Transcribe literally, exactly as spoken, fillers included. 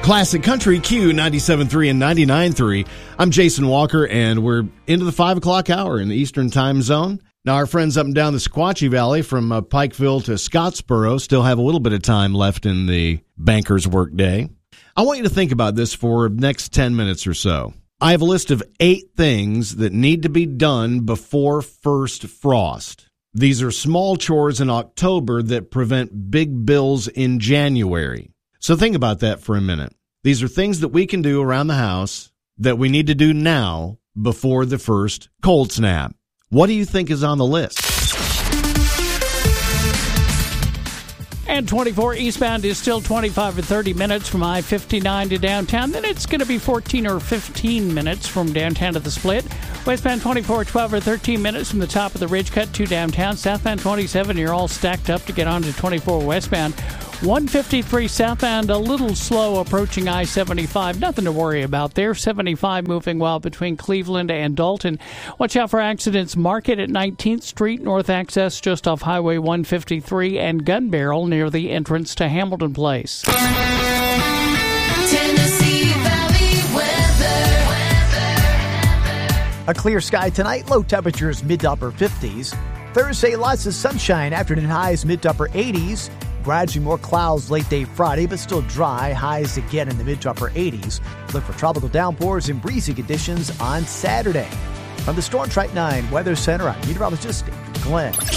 Classic Country Q ninety-seven point three and ninety-nine point three. I'm Jason Walker, and we're into the five o'clock hour in the Eastern Time Zone. Now, our friends up and down the Sequatchie Valley from uh, Pikeville to Scottsboro still have a little bit of time left in the banker's workday. I want you to think about this for the next ten minutes or so. I have a list of eight things that need to be done before first frost. These are small chores in October that prevent big bills in January. So think about that for a minute. These are things that we can do around the house that we need to do now before the first cold snap. What do you think is on the list? And twenty-four eastbound is still twenty-five or thirty minutes from I fifty-nine to downtown. Then it's going to be fourteen or fifteen minutes from downtown to the split. Westbound twenty-four, twelve or thirteen minutes from the top of the ridge cut to downtown. Southbound twenty-seven, you're all stacked up to get on to twenty-four westbound. one fifty-three southbound, a little slow approaching I seventy-five. Nothing to worry about there. seventy-five moving well between Cleveland and Dalton. Watch out for accidents. Market at nineteenth Street, north access just off Highway one fifty-three, and Gun Barrel near the entrance to Hamilton Place. Tennessee Valley weather. A clear sky tonight, low temperatures mid to upper fifties. Thursday, lots of sunshine, afternoon highs mid to upper eighties. Gradually more clouds late day Friday, but still dry. Highs again in the mid to upper eighties. Look for tropical downpours and breezy conditions on Saturday. From the Storm Track nine Weather Center, I'm meteorologist Glenn.